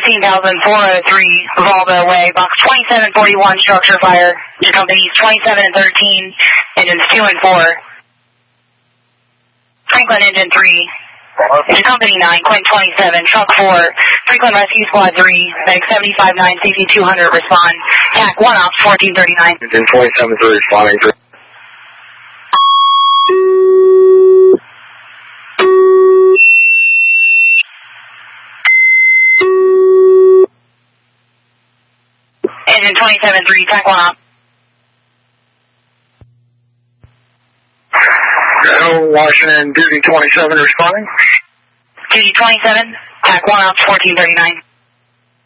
16,403 Volvo Way, box 2741, structure fire. Your company's 27 and 13, engines 2 and 4. Franklin engine 3. Your company 9, Quinn 27, truck 4. Franklin Rescue Squad 3, medic 75-9, safety 200, respond. TAC 1 ops 1439. Engine 27 3 responding. Engine 27-3, TAC 1 op. Washington, duty 27 responding. Duty 27, TAC 1 ops 1439.